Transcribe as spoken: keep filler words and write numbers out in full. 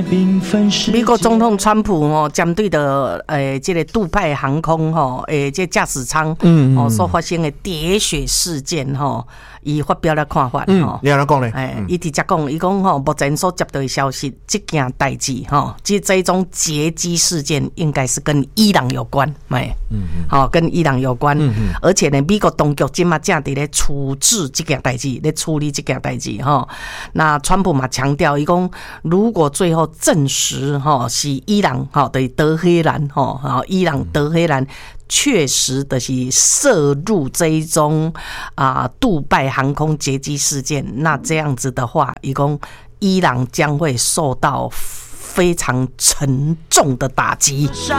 美国总统川普哦，针对的诶，这个杜拜航空吼，诶，这驾驶舱嗯哦所发生的喋血事件吼，伊发表了看法吼。 你安怎讲咧？ 诶，伊直接讲，伊讲吼，目前所接到的消息，这件代志吼，这这种劫机事件应该是跟伊朗有关，哎，嗯，好，跟伊朗有关，嗯嗯，而且呢，美国当局今嘛正伫咧处置这件代志，咧处理这件代志吼。那川普嘛强调，伊讲如果最后证实哈是伊朗哈的德黑兰哈，伊朗德黑兰确实的是涉入这一宗啊杜拜航空劫机事件，那这样子的话，伊讲伊朗将会受到非常沉重的打击。